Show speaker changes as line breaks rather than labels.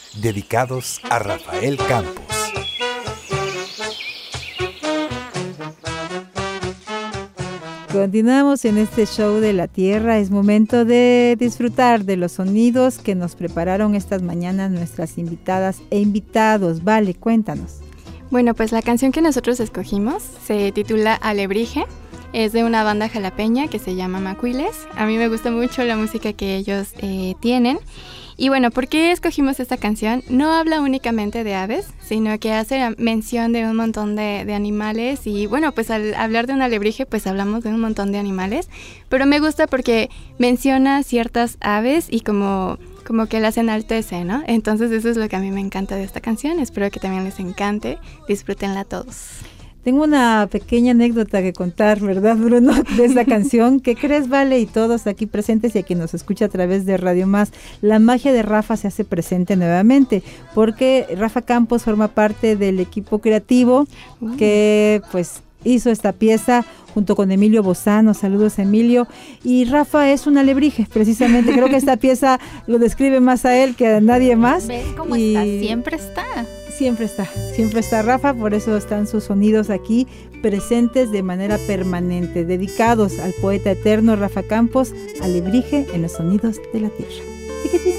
dedicados a Rafael Campos.
Continuamos en este show de la Tierra. Es momento de disfrutar de los sonidos que nos prepararon estas mañanas nuestras invitadas e invitados. Vale, cuéntanos.
Bueno, pues la canción que nosotros escogimos se titula Alebrije. Es de una banda jalapeña que se llama Macuiles. A mí me gusta mucho la música que ellos tienen. Y bueno, ¿por qué escogimos esta canción? No habla únicamente de aves, sino que hace mención de un montón de animales. Y bueno, pues al hablar de un alebrije, pues hablamos de un montón de animales. Pero me gusta porque menciona ciertas aves y como que las enaltece, ¿no? Entonces eso es lo que a mí me encanta de esta canción. Espero que también les encante. Disfrútenla todos.
Tengo una pequeña anécdota que contar, ¿verdad, Bruno? De esta canción. ¿Qué crees, Vale? Y todos aquí presentes y a quien nos escucha a través de Radio Más, la magia de Rafa se hace presente nuevamente, porque Rafa Campos forma parte del equipo creativo que pues hizo esta pieza junto con Emilio Bozano. Saludos, Emilio. Y Rafa es un alebrije, precisamente. Creo que esta pieza lo describe más a él que a nadie más.
¿Ves cómo está? Siempre está.
Siempre está Rafa, por eso están sus sonidos aquí presentes de manera permanente, dedicados al poeta eterno Rafa Campos, alebrije en los sonidos de la Tierra.